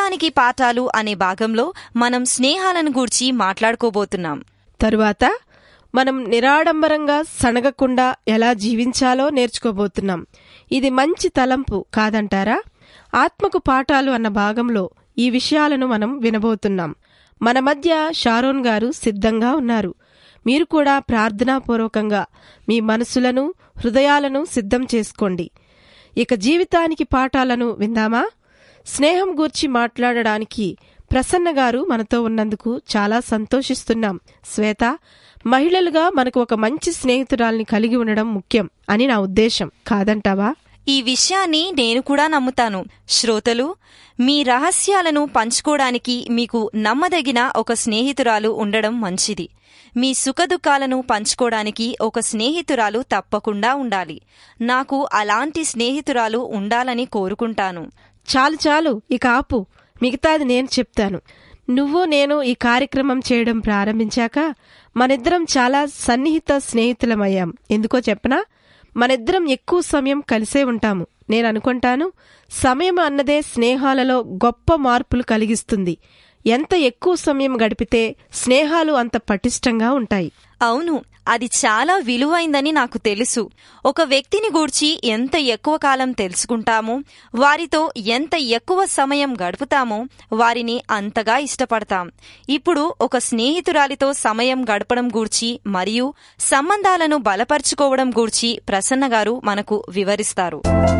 జీవితానికి పాఠాలు అనే భాగంలో మనం స్నేహాలను గూర్చి మాట్లాడుకోబోతున్నాం. తరువాత మనం నిరాడంబరంగా సనగకుండా ఎలా జీవించాలో నేర్చుకోబోతున్నాం. ఇది మంచి తలంపు కాదంటారా? ఆత్మకు పాఠాలు అన్న భాగంలో ఈ విషయాలను మనం వినబోతున్నాం. మన మధ్య షారోన్ గారు సిద్ధంగా ఉన్నారు. మీరు కూడా ప్రార్థనాపూర్వకంగా మీ మనసులను, హృదయాలను సిద్ధం చేసుకోండి. ఇక జీవితానికి పాఠాలను విందామా? స్నేహం గూర్చి మాట్లాడడానికి ప్రసన్న గారు మనతో ఉన్నందుకు చాలా సంతోషిస్తున్నాం. శ్వేత, మహిళలుగా మనకు ఒక మంచి స్నేహితురాల్ని కలిగి ఉండడం ముఖ్యం అని నా ఉద్దేశం, కాదంటావా? ఈ విషయాన్ని నేను కూడా నమ్ముతాను. శ్రోతలు, మీ రహస్యాలను పంచుకోవడానికి మీకు నమ్మదగిన ఒక స్నేహితురాలు ఉండడం మంచిది. మీ సుఖదుఖాలను పంచుకోవడానికి ఒక స్నేహితురాలు తప్పకుండా ఉండాలి. నాకు అలాంటి స్నేహితురాలు ఉండాలని కోరుకుంటాను. చాలు చాలు, ఇక ఆపు. మిగతాది నేను చెప్తాను. నువ్వు నేను ఈ కార్యక్రమం చేయడం ప్రారంభించాక మనిద్దరం చాలా సన్నిహిత స్నేహితులమయ్యాం. ఎందుకో చెప్పనా? మనిద్దరం ఎక్కువ సమయం కలిసే ఉంటాము. నేను అనుకుంటాను, సమయం అన్నదే స్నేహాలలో గొప్ప మార్పులు కలిగిస్తుంది. ఎంత ఎక్కువ సమయం గడిపితే స్నేహాలు అంత పటిష్టంగా ఉంటాయి. అవును, అది చాలా విలువైందని నాకు తెలుసు. ఒక వ్యక్తిని గూర్చి ఎంత ఎక్కువ కాలం తెలుసుకుంటామో, వారితో ఎంత ఎక్కువ సమయం గడుపుతామో వారిని అంతగా ఇష్టపడతాం. ఇప్పుడు ఒక స్నేహితురాలితో సమయం గడపడం గూర్చి మరియు సంబంధాలను బలపరుచుకోవడం గూర్చి ప్రసన్న గారు మనకు వివరిస్తారు.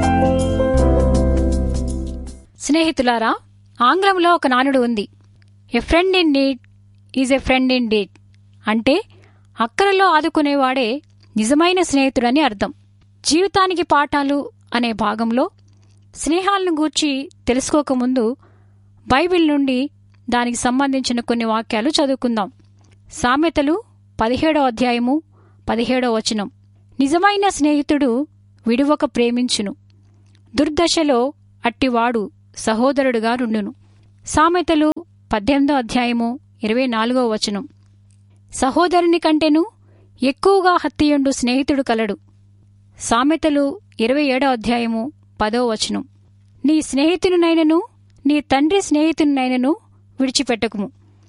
స్నేహితులారా, ఆంగ్లంలో ఒక నానుడు ఉంది, a friend in need is a friend in deed. అంటే అక్కరలో ఆదుకునేవాడే నిజమైన స్నేహితుడని అర్థం. జీవితానికి పాఠాలు అనే భాగంలో స్నేహాలను గూర్చి తెలుసుకోకముందు బైబిల్ నుండి దానికి సంబంధించిన కొన్ని వాక్యాలు చదువుకుందాం. సామెతలు 17వ అధ్యాయము 17వ వచనం, నిజమైన స్నేహితుడు విడువక ప్రేమించును, దుర్దశలో అట్టివాడు సహోదరుడుగా నుండును. సామెతలు 18వ అధ్యాయము 24వ వచనం, సహోదరుని కంటెను ఎక్కువగా హత్తియుండు స్నేహితుడు కలడు. సామెతలు 27వ అధ్యాయము 10వ వచనం, నీ స్నేహితునినైనను నీ తండ్రి స్నేహితునినైనను విడిచిపెట్టకుము.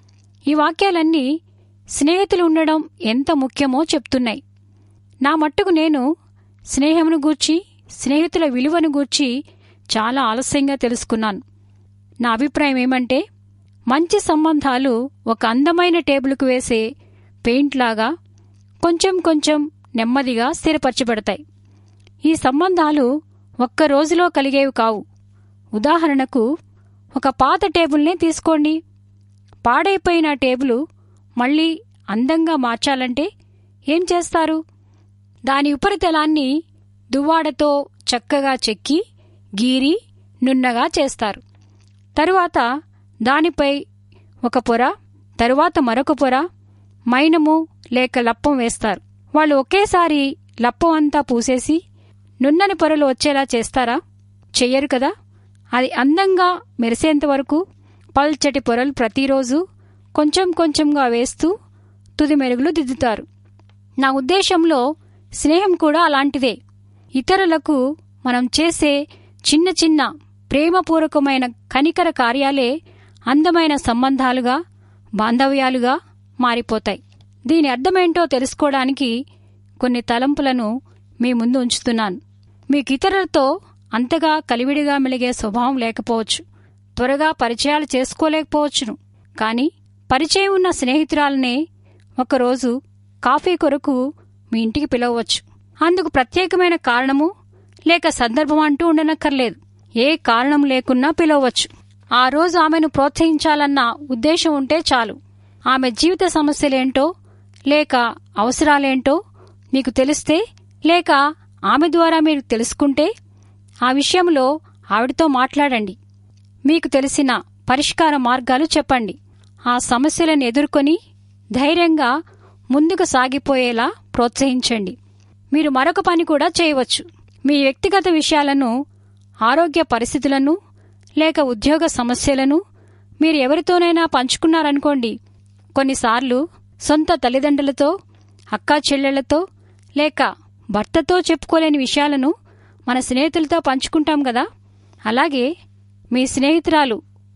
ఈ వాక్యాలన్నీ స్నేహితులు ఉండడం ఎంత ముఖ్యమో చెప్తున్నాయి. నా మట్టుకు నేను స్నేహమును గూర్చి, స్నేహితుల విలువను గూర్చి చాలా ఆలస్యంగా తెలుసుకున్నాను. నా అభిప్రాయం ఏమంటే, మంచి సంబంధాలు ఒక అందమైన టేబుల్కు వేసే పెయింట్లాగా కొంచెం కొంచెం నెమ్మదిగా స్థిరపరచబడతాయి. ఈ సంబంధాలు ఒక్క రోజులో కలిగేవి కావు. ఉదాహరణకు, ఒక పాత టేబుల్నే తీసుకోండి. పాడైపోయిన టేబుల్ మళ్లీ అందంగా మార్చాలంటే ఏం చేస్తారు? దాని ఉపరితలాన్ని దువ్వాడతో చక్కగా చెక్కి గీరి నున్నగా చేస్తారు. తరువాత దానిపై ఒక పొర, తరువాత మరొక పొర, మైనము లేక లప్పం వేస్తారు. వాళ్ళు ఒకేసారి లప్పం అంతా పూసేసి నున్నని పొరలు వచ్చేలా చేస్తారా? చెయ్యరు కదా. అది అందంగా మెరిసేంతవరకు పల్చటి పొరలు ప్రతిరోజు కొంచెం కొంచెంగా వేస్తూ తుది మెరుగులు దిద్దుతారు. నా ఉద్దేశంలో స్నేహం కూడా అలాంటిదే. ఇతరులకు మనం చేసే చిన్న చిన్న ప్రేమపూర్వకమైన కనికర కార్యాలే అందమైన సంబంధాలుగా, బాంధవ్యాలుగా మారిపోతాయి. దీని అర్థమేంటో తెలుసుకోవడానికి కొన్ని తలంపులను మీ ముందు ఉంచుతున్నాను. మీకు ఇతరులతో అంతగా కలివిడిగా మెలిగే స్వభావం లేకపోవచ్చు, త్వరగా పరిచయాలు చేసుకోలేకపోవచ్చును. కానీ పరిచయం ఉన్న స్నేహితురాలనే ఒకరోజు కాఫీ కొరకు మీ ఇంటికి పిలవవచ్చు. అందుకు ప్రత్యేకమైన కారణము లేక సందర్భం అంటూ ఉండనక్కర్లేదు. ఏ కారణం లేకున్నా పిలవచ్చు. ఆ రోజు ఆమెను ప్రోత్సహించాలన్న ఉద్దేశం ఉంటే చాలు. ఆమె జీవిత సమస్యలేంటో లేక అవసరాలేంటో మీకు తెలిస్తే, లేక ఆమె ద్వారా మీరు తెలుసుకుంటే, ఆ విషయంలో ఆవిడతో మాట్లాడండి. మీకు తెలిసిన పరిష్కార మార్గాలు చెప్పండి. ఆ సమస్యలను ఎదుర్కొని ధైర్యంగా ముందుకు సాగిపోయేలా ప్రోత్సహించండి. మీరు మరొక పని కూడా చేయవచ్చు. మీ వ్యక్తిగత విషయాలను, ఆరోగ్య పరిస్థితులను లేక ఉద్యోగ సమస్యలను మీరు ఎవరితోనైనా పంచుకున్నారనుకోండి. కొన్నిసార్లు సొంత తల్లిదండ్రులతో, అక్కా చెల్లెళ్లతో లేక భర్తతో చెప్పుకోలేని విషయాలను మన స్నేహితులతో పంచుకుంటాం కదా. అలాగే మీ స్నేహితురాలు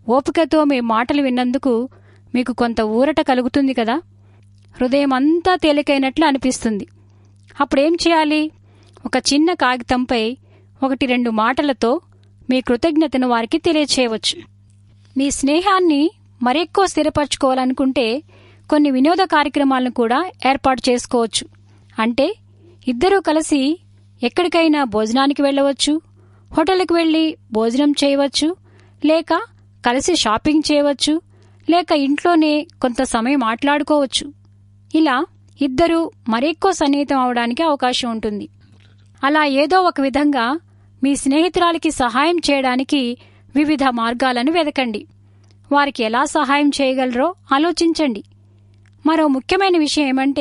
ఓపికతో మీ మాటలు విన్నందుకు మీకు కొంత ఊరట కలుగుతుంది కదా. హృదయం అంతా తేలికైనట్లు అనిపిస్తుంది. అప్పుడేం చేయాలి? ఒక చిన్న కాగితంపై 1-2 మాటలతో మీ కృతజ్ఞతను వారికి తెలియచేయవచ్చు. మీ స్నేహాన్ని మరెక్కువ స్థిరపరచుకోవాలనుకుంటే కొన్ని వినోద కార్యక్రమాలను కూడా ఏర్పాటు చేసుకోవచ్చు. అంటే ఇద్దరూ కలిసి ఎక్కడికైనా భోజనానికి వెళ్ళవచ్చు, హోటల్కి వెళ్ళి భోజనం చేయవచ్చు, లేక కలిసి షాపింగ్ చేయవచ్చు, లేక ఇంట్లోనే కొంత సమయం మాట్లాడుకోవచ్చు. ఇలా ఇద్దరూ మరెక్కువ సన్నిహితం అవడానికి అవకాశం ఉంటుంది. అలా ఏదో ఒక విధంగా మీ స్నేహితురాలికి సహాయం చేయడానికి వివిధ మార్గాలను వెదకండి. వారికి ఎలా సహాయం చేయగలరో ఆలోచించండి. మరో ముఖ్యమైన విషయం ఏమంటే,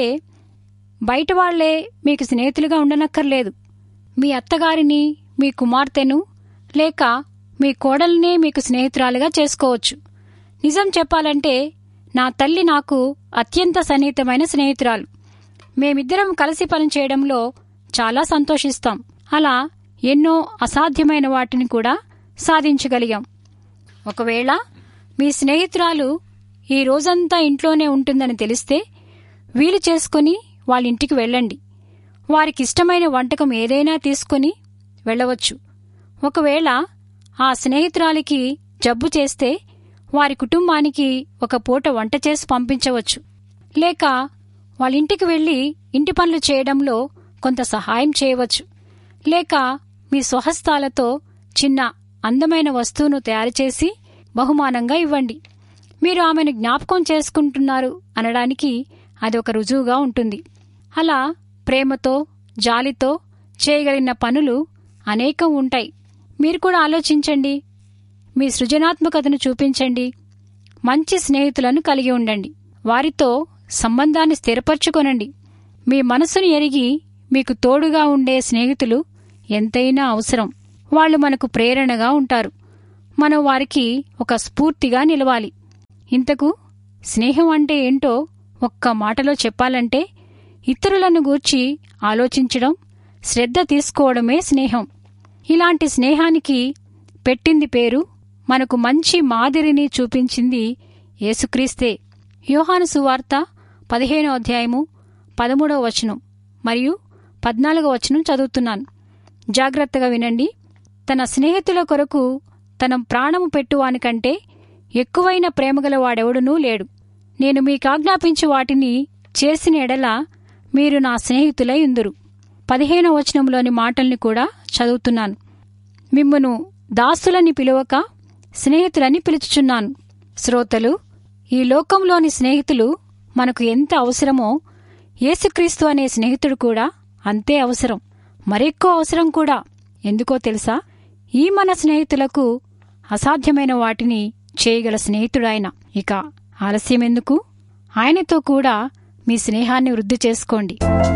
బయట వాళ్లే మీకు స్నేహితులుగా ఉండనక్కర్లేదు. మీ అత్తగారిని, మీ కుమార్తెను, లేక మీ కోడల్నే మీకు స్నేహితురాలుగా చేసుకోవచ్చు. నిజం చెప్పాలంటే నా తల్లి నాకు అత్యంత సన్నిహితమైన స్నేహితురాలు. మేమిద్దరం కలిసి పనిచేయడంలో చాలా సంతోషిస్తాం. అలా ఎన్నో అసాధ్యమైన వాటిని కూడా సాధించగలిగాం. ఒకవేళ మీ స్నేహితురాలు ఈ రోజంతా ఇంట్లోనే ఉంటుందని తెలిస్తే వీలు చేసుకుని వాళ్ళ ఇంటికి వెళ్ళండి. వారికిష్టమైన వంటకం ఏదైనా తీసుకుని వెళ్ళవచ్చు. ఒకవేళ ఆ స్నేహితురాలికి జబ్బు చేస్తే వారి కుటుంబానికి ఒక పూట వంట చేసి పంపించవచ్చు. లేక వాళ్ళింటికి వెళ్లి ఇంటి పనులు చేయడంలో కొంత సహాయం చేయవచ్చు. లేక మీ స్వహస్తాలతో చిన్న అందమైన వస్తువును తయారుచేసి బహుమానంగా ఇవ్వండి. మీరు ఆమెను జ్ఞాపకం చేసుకుంటున్నారు అనడానికి అదొక రుజువుగా ఉంటుంది. అలా ప్రేమతో, జాలితో చేయగలిగిన పనులు అనేకం ఉంటాయి. మీరు కూడా ఆలోచించండి. మీ సృజనాత్మకతను చూపించండి. మంచి స్నేహితులను కలిగి ఉండండి. వారితో సంబంధాన్ని స్థిరపరచుకొనండి. మీ మనసును ఎరిగి మీకు తోడుగా ఉండే స్నేహితులు ఎంతైనా అవసరం. వాళ్లు మనకు ప్రేరణగా ఉంటారు. మనం వారికి ఒక స్ఫూర్తిగా నిలవాలి. ఇంతకు స్నేహం అంటే ఏంటో ఒక్క మాటలో చెప్పాలంటే, ఇతరులను గూర్చి ఆలోచించడం, శ్రద్ధ తీసుకోవడమే స్నేహం. ఇలాంటి స్నేహానికి పెట్టింది పేరు, మనకు మంచి మాదిరిని చూపించింది యేసుక్రీస్తే. యోహాను సువార్త 15వ అధ్యాయము 13వ వచనం మరియు 14వ వచనం చదువుతున్నాను. జాగ్రత్తగా వినండి. తన స్నేహితుల కొరకు తన ప్రాణము పెట్టువానికంటే ఎక్కువైన ప్రేమగల వాడెవడునూ లేడు. నేను మీకాజ్ఞాపించు వాటిని చేసిన ఎడల మీరు నా స్నేహితులై ఉందురు. 15వ వచనంలోని మాటల్ని కూడా చదువుతున్నాను. మిమ్మును దాసులని పిలువక స్నేహితులని పిలుచుచున్నాను. శ్రోతలు, ఈ లోకంలోని స్నేహితులు మనకు ఎంత అవసరమో యేసుక్రీస్తు అనే స్నేహితుడు కూడా అంతే అవసరం. మరెక్కువ అవసరం కూడా. ఎందుకో తెలుసా? ఈ మన స్నేహితులకు అసాధ్యమైన వాటిని చేయగల స్నేహితుడాయన. ఇక ఆలస్యమెందుకు? ఆయనతో కూడా మీ స్నేహాన్ని వృద్ధి చేసుకోండి.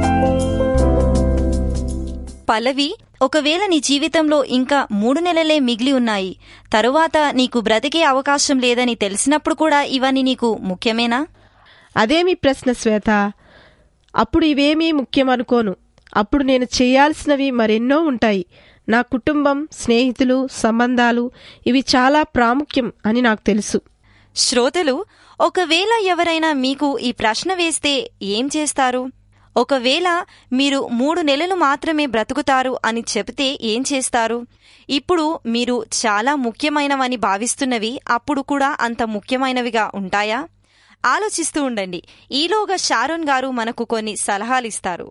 పల్లవి, ఒకవేళ నీ జీవితంలో ఇంకా 3 నెలలే మిగిలి ఉన్నాయి, తరువాత నీకు బ్రతికే అవకాశం లేదని తెలిసినప్పుడు కూడా ఇవన్నీ నీకు ముఖ్యమేనా? అదేమి ప్రశ్న శ్వేత. అప్పుడు ఇవేమీ ముఖ్యమనుకోను. అప్పుడు నేను చేయాల్సినవి మరెన్నో ఉంటాయి. నా కుటుంబం, స్నేహితులు, సంబంధాలు ఇవి చాలా ప్రాముఖ్యం అని నాకు తెలుసు. శ్రోతలు, ఒకవేళ ఎవరైనా మీకు ఈ ప్రశ్న వేస్తే ఏం చేస్తారు? ఒకవేళ మీరు 3 నెలలు మాత్రమే బ్రతుకుతారు అని చెబితే ఏం చేస్తారు? ఇప్పుడు మీరు చాలా ముఖ్యమైనవని భావిస్తున్నవి అప్పుడు కూడా అంత ముఖ్యమైనవిగా ఉంటాయా? ఆలోచిస్తూ ఉండండి. ఈలోగా షారోన్ గారు మనకు కొన్ని సలహాలిస్తారు.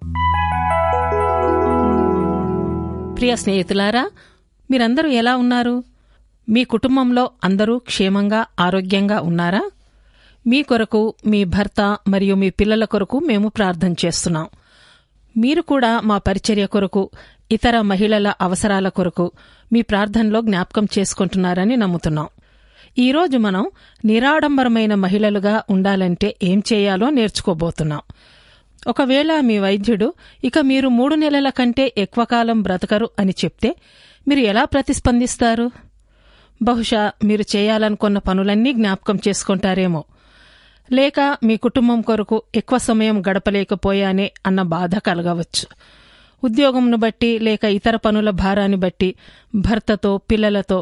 ప్రియ స్నేహితులారా, మీరందరూ ఎలా ఉన్నారు? మీ కుటుంబంలో అందరూ క్షేమంగా, ఆరోగ్యంగా ఉన్నారా? మీ కొరకు, మీ భర్త మరియు మీ పిల్లల కొరకు మేము ప్రార్థన చేస్తున్నాం. మీరు కూడా మా పరిచర్య కొరకు, ఇతర మహిళల అవసరాల కొరకు మీ ప్రార్థనలో జ్ఞాపకం చేసుకుంటున్నారని నమ్ముతున్నాం. ఈరోజు మనం నిరాడంబరమైన మహిళలుగా ఉండాలంటే ఏం చేయాలో నేర్చుకోబోతున్నాం. ఒకవేళ మీ వైద్యుడు ఇక మీరు 3 నెలల కంటే ఎక్కువ కాలం బ్రతకరు అని చెప్తే మీరు ఎలా ప్రతిస్పందిస్తారు? బహుశా మీరు చేయాలనుకున్న పనులన్నీ జ్ఞాపకం చేసుకుంటారేమో. లేక మీ కుటుంబం కొరకు ఎక్కువ సమయం గడపలేకపోయానే అన్న బాధ కలగవచ్చు. ఉద్యోగంను బట్టి లేక ఇతర పనుల భారాన్ని బట్టి భర్తతో, పిల్లలతో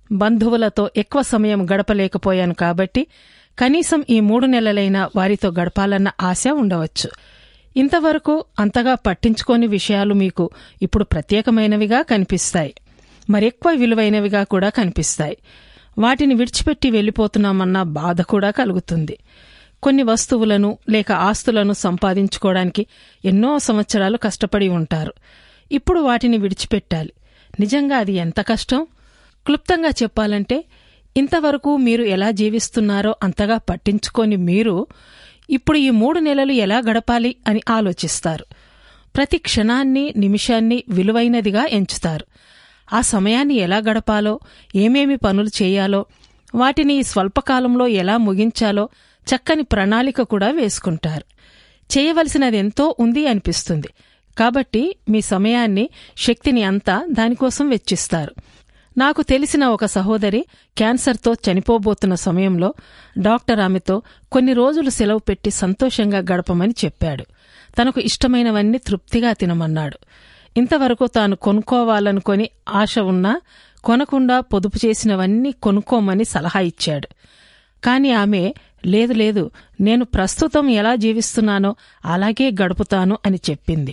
బంధువులతో ఎక్కువ సమయం గడపలేకపోయాను కాబట్టి కనీసం ఈ 3 నెలలైనా వారితో గడపాలన్న ఆశ ఉండవచ్చు. ఇంతవరకు అంతగా పట్టించుకోని విషయాలు మీకు ఇప్పుడు ప్రత్యేకమైనవిగా కనిపిస్తాయి, మరెక్కువ విలువైనవిగా కూడా కనిపిస్తాయి. వాటిని విడిచిపెట్టి వెళ్లిపోతున్నామన్న బాధ కూడా కలుగుతుంది. కొన్ని వస్తువులను లేక ఆస్తులను సంపాదించుకోవడానికి ఎన్నో సంవత్సరాలు కష్టపడి ఉంటారు. ఇప్పుడు వాటిని విడిచిపెట్టాలి. నిజంగా అది ఎంత కష్టం? క్లుప్తంగా చెప్పాలంటే, ఇంతవరకు మీరు ఎలా జీవిస్తున్నారో అంతగా పట్టించుకోని మీరు ఇప్పుడు ఈ 3 నెలలు ఎలా గడపాలి అని ఆలోచిస్తారు. ప్రతి క్షణాన్ని, నిమిషాన్ని విలువైనదిగా ఎంచుతారు. ఆ సమయాన్ని ఎలా గడపాలో, ఏమేమి పనులు చేయాలో, వాటిని ఈ స్వల్పకాలంలో ఎలా ముగించాలో చక్కని ప్రణాళిక కూడా వేసుకుంటారు. చేయవలసినది ఎంతో ఉంది అనిపిస్తుంది. కాబట్టి మీ సమయాన్ని, శక్తిని అంతా దానికోసం వెచ్చిస్తారు. నాకు తెలిసిన ఒక సహోదరి క్యాన్సర్తో చనిపోబోతున్న సమయంలో డాక్టర్ ఆమెతో కొన్ని రోజులు సెలవు పెట్టి సంతోషంగా గడపమని చెప్పాడు. తనకు ఇష్టమైనవన్నీ తృప్తిగా తినమన్నాడు. ఇంతవరకు తాను కొనుక్కోవాలనుకొని ఆశ ఉన్నా కొనకుండా పొదుపు చేసినవన్నీ కొనుక్కోమని సలహా ఇచ్చాడు. కాని ఆమె లేదు, నేను ప్రస్తుతం ఎలా జీవిస్తున్నానో అలాగే గడుపుతాను అని చెప్పింది.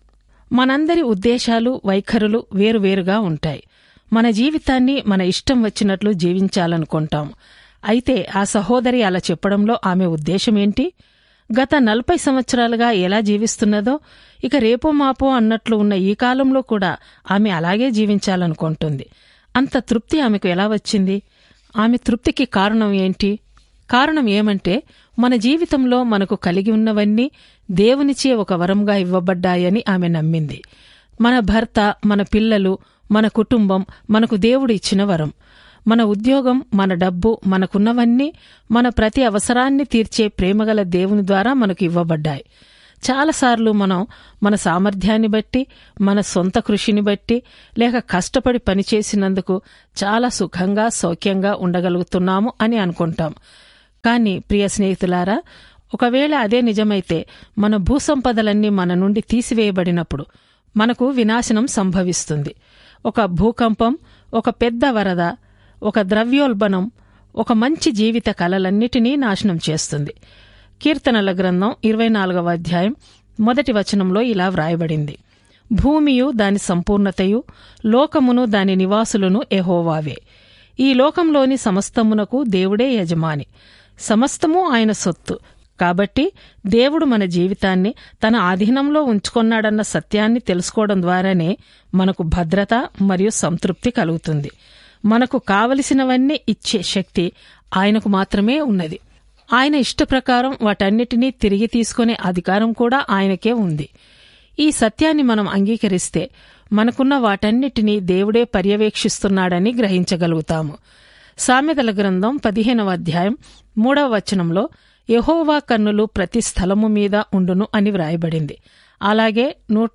మనందరి ఉద్దేశాలు, వైఖరులు వేరువేరుగా ఉంటాయి. మన జీవితాన్ని మన ఇష్టం వచ్చినట్లు జీవించాలనుకుంటాం. అయితే ఆ సహోదరి అలా చెప్పడంలో ఆమె ఉద్దేశమేంటి? గత 40 సంవత్సరాలుగా ఎలా జీవిస్తున్నదో ఇక రేపో మాపో అన్నట్లు ఉన్న ఈ కాలంలో కూడా ఆమె అలాగే జీవించాలనుకుంటుంది. అంత తృప్తి ఆమెకు ఎలా వచ్చింది? ఆమె తృప్తికి కారణం ఏంటి? కారణం ఏమంటే, మన జీవితంలో మనకు కలిగి ఉన్నవన్నీ దేవునిచే ఒక వరంగా ఇవ్వబడ్డాయని ఆమె నమ్మింది. మన భర్త, మన పిల్లలు, మన కుటుంబం మనకు దేవుడు ఇచ్చిన వరం. మన ఉద్యోగం, మన డబ్బు, మనకున్నవన్నీ మన ప్రతి అవసరాన్ని తీర్చే ప్రేమగల దేవుని ద్వారా మనకు ఇవ్వబడ్డాయి. చాలాసార్లు మనం మన సామర్థ్యాన్ని బట్టి, మన సొంత కృషిని బట్టి, లేక కష్టపడి పనిచేసినందుకు చాలా సుఖంగా, సౌఖ్యంగా ఉండగలుగుతున్నాము అని అనుకుంటాం. కానీ ప్రియ స్నేహితులారా, ఒకవేళ అదే నిజమైతే మన భూసంపదలన్నీ మన నుండి తీసివేయబడినప్పుడు మనకు వినాశనం సంభవిస్తుంది. ఒక భూకంపం, ఒక పెద్ద వరద, ఒక ద్రవ్యోల్బణం ఒక మంచి జీవిత కలలన్నిటినీ నాశనం చేస్తుంది. కీర్తనల గ్రంథం 24వ అధ్యాయం 1వ వచనంలో ఇలా వ్రాయబడింది: భూమియు దాని సంపూర్ణతయు, లోకమును దాని నివాసులను యెహోవావే. ఈ లోకంలోని సమస్తమునకు దేవుడే యజమాని. సమస్తము ఆయన సొత్తు. కాబట్టి దేవుడు మన జీవితాన్ని తన ఆధీనంలో ఉంచుకొన్నాడన్న సత్యాన్ని తెలుసుకోవడం ద్వారానే మనకు భద్రత మరియు సంతృప్తి కలుగుతుంది. మనకు కావలసినవన్నీ ఇచ్చే శక్తి ఆయనకు మాత్రమే ఉన్నది. ఆయన ఇష్టప్రకారం వాటన్నిటినీ తిరిగి తీసుకునే అధికారం కూడా ఆయనకే ఉంది. ఈ సత్యాన్ని మనం అంగీకరిస్తే మనకున్న వాటన్నిటినీ దేవుడే పర్యవేక్షిస్తున్నాడని గ్రహించగలుగుతాము. సామెతల గ్రంథం 15వ అధ్యాయం 3వ వచనంలో యెహోవా కన్నులు ప్రతి స్థలము మీద ఉండును అని వ్రాయబడింది. అలాగే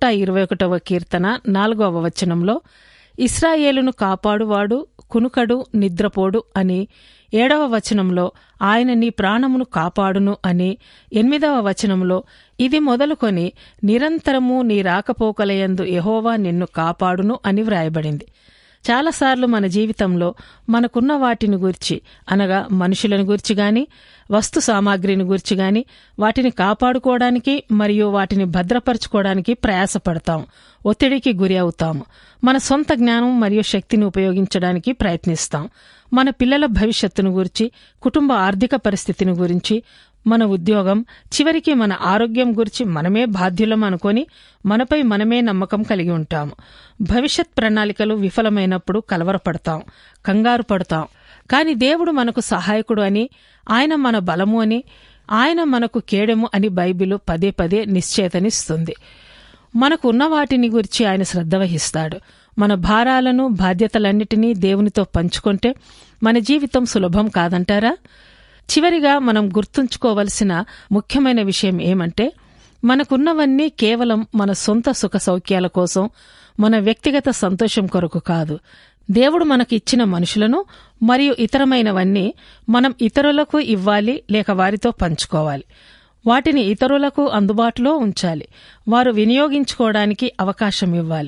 121వ కీర్తన 4వ వచనంలో ఇశ్రాయేలును కాపాడువాడు కునుకడు, నిద్రపోడు అని, 7వ వచనంలో ఆయన నీ ప్రాణమును కాపాడును అని, 8వ వచనంలో ఇది మొదలుకొని నిరంతరము నీ రాకపోకలయందు యెహోవా నిన్ను కాపాడును అని వ్రాయబడింది. చాలాసార్లు మన జీవితంలో మనకున్న వాటిని గూర్చి, అనగా మనుషులను గూర్చి గాని, వస్తు సామాగ్రిని గూర్చి గాని, వాటిని కాపాడుకోవడానికి మరియు వాటిని భద్రపరచుకోవడానికి ప్రయాసపడతాం, ఒత్తిడికి గురి అవుతాము. మన సొంత జ్ఞానం మరియు శక్తిని ఉపయోగించడానికి ప్రయత్నిస్తాం. మన పిల్లల భవిష్యత్తును గురించి, కుటుంబ ఆర్థిక పరిస్థితిని గురించి, మన ఉద్యోగం, చివరికి మన ఆరోగ్యం గురించి మనమే బాధ్యులం అనుకొని మనపై మనమే నమ్మకం కలిగి ఉంటాము. భవిష్యత్ ప్రణాళికలు విఫలమైనప్పుడు కలవరపడతాం, కంగారు పడతాం. కాని దేవుడు మనకు సహాయకుడు అని, ఆయన మన బలము అని, ఆయన మనకు కేడెము అని బైబిలు పదే పదే నిశ్చేతనిస్తుంది. మనకు ఉన్న వాటిని గురించి ఆయన శ్రద్ధ వహిస్తాడు. మన భారాలను, బాధ్యతలన్నిటినీ దేవునితో పంచుకుంటే మన జీవితం సులభం కాదంటారా? చివరిగా మనం గుర్తుంచుకోవలసిన ముఖ్యమైన విషయం ఏమంటే, మనకున్నవన్నీ కేవలం మన సొంత సుఖ సౌఖ్యాల కోసం, మన వ్యక్తిగత సంతోషం కొరకు కాదు. దేవుడు మనకి ఇచ్చిన మనుషులను మరియు ఇతరమైనవన్నీ మనం ఇతరులకు ఇవ్వాలి, లేక వారితో పంచుకోవాలి. వాటిని ఇతరులకు అందుబాటులో ఉంచాలి. వారు వినియోగించుకోవడానికి అవకాశం ఇవ్వాలి.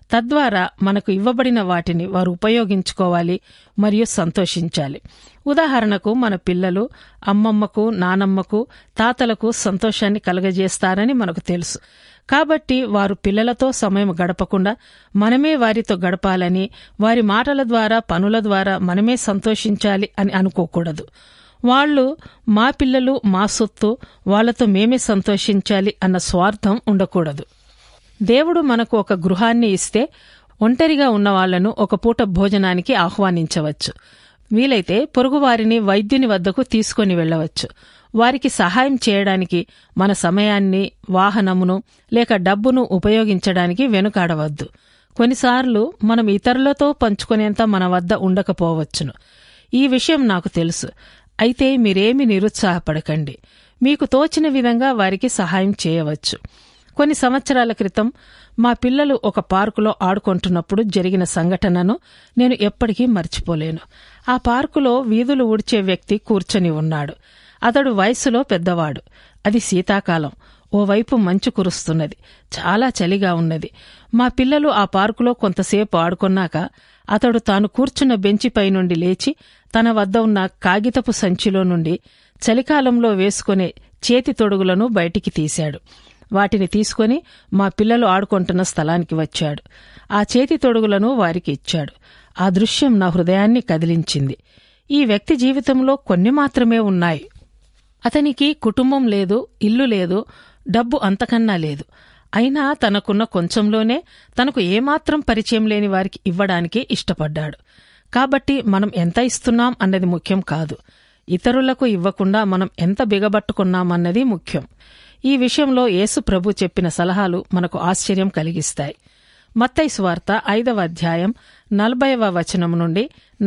తద్వారా మనకు ఇవ్వబడిన వాటిని వారు ఉపయోగించుకోవాలి మరియు సంతోషించాలి. ఉదాహరణకు మన పిల్లలు అమ్మమ్మకు, నానమ్మకు, తాతలకు సంతోషాన్ని కలుగజేస్తారని మనకు తెలుసు. కాబట్టి వారు పిల్లలతో సమయం గడపకుండా మనమే వారితో గడపాలని, వారి మాటల ద్వారా, పనుల ద్వారా మనమే సంతోషించాలి అని అనుకోకూడదు. వాళ్ళు మా పిల్లలు, మా సొత్తు, వాళ్లతో మేమే సంతోషించాలి అన్న స్వార్థం ఉండకూడదు. దేవుడు మనకు ఒక గృహాన్ని ఇస్తే ఒంటరిగా ఉన్న వాళ్లను ఒక పూట భోజనానికి ఆహ్వానించవచ్చు. వీలైతే పొరుగువారిని వైద్యుని వద్దకు తీసుకొని వెళ్లవచ్చు. వారికి సహాయం చేయడానికి మన సమయాన్ని, వాహనమును లేక డబ్బును ఉపయోగించడానికి వెనుకాడవద్దు. కొన్నిసార్లు మనం ఇతరులతో పంచుకునేంత మన వద్ద ఉండకపోవచ్చును. ఈ విషయం నాకు తెలుసు. అయితే మీరేమీ నిరుత్సాహపడకండి. మీకు తోచిన విధంగా వారికి సహాయం చేయవచ్చు. కొన్ని సంవత్సరాల క్రితం మా పిల్లలు ఒక పార్కులో ఆడుకుంటున్నప్పుడు జరిగిన సంఘటనను నేను ఎప్పటికీ మర్చిపోలేను. ఆ పార్కులో వీధులు ఊడ్చే వ్యక్తి కూర్చొని ఉన్నాడు. అతడు వయస్సులో పెద్దవాడు. అది శీతాకాలం. ఓవైపు మంచు కురుస్తున్నది. చాలా చలిగా ఉన్నది. మా పిల్లలు ఆ పార్కులో కొంతసేపు ఆడుకున్నాక అతడు తాను కూర్చున్న బెంచిపై నుండి లేచి తన వద్ద ఉన్న కాగితపు సంచిలో నుండి చలికాలంలో వేసుకునే చేతి తొడుగులను బయటికి తీశాడు. వాటిని తీసుకుని మా పిల్లలు ఆడుకుంటున్న స్థలానికి వచ్చాడు. ఆ చేతి తొడుగులను వారికి ఇచ్చాడు. ఆ దృశ్యం నా హృదయాన్ని కదిలించింది. ఈ వ్యక్తి జీవితంలో కొన్ని మాత్రమే ఉన్నాయి. అతనికి కుటుంబం లేదు, ఇల్లు లేదు, డబ్బు అంతకన్నా లేదు. అయినా తనకున్న కొంచెంలోనే తనకు ఏమాత్రం పరిచయం లేని వారికి ఇవ్వడానికి ఇష్టపడ్డాడు. కాబట్టి మనం ఎంత ఇస్తున్నాం అన్నది ముఖ్యం కాదు. ఇతరులకు ఇవ్వకుండా మనం ఎంత బిగబట్టుకున్నామన్నది ముఖ్యం. ఈ విషయంలో యేసు ప్రభు చెప్పిన సలహాలు మనకు ఆశ్చర్యం కలిగిస్తాయి. మత్తయి సువార్త 5వ అధ్యాయం 40వ వచనం నుండి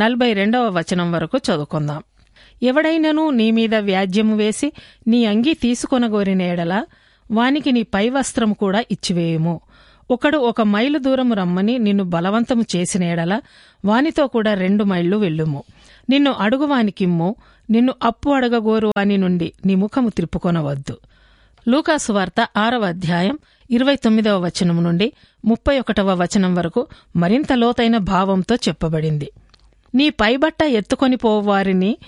42వ వచనం వరకు చదువుకుందాం. ఎవడైనను నీ మీద వ్యాజ్యము వేసి నీ అంగీ తీసుకొనగోరిన ఎడల వానికి నీ పై వస్త్రము కూడా ఇచ్చివేయుము. ఒకడు 1 మైలు దూరము రమ్మని నిన్ను బలవంతము చేసిన ఎడల వానితో కూడా 2 మైళ్లు వెళ్ళుము. నిన్ను అడుగువానికిమ్ము, నిన్ను అప్పు అడగగోరు వాని నుండి నీ ముఖము త్రిప్పుకొనవద్దు. లూకాసు వార్త 6వ అధ్యాయం 29వ వచనం నుండి 31వ వచనం వరకు మరింత లోతైన భావంతో చెప్పబడింది. నీ పైబట్ట ఎత్తుకొని పోవారిని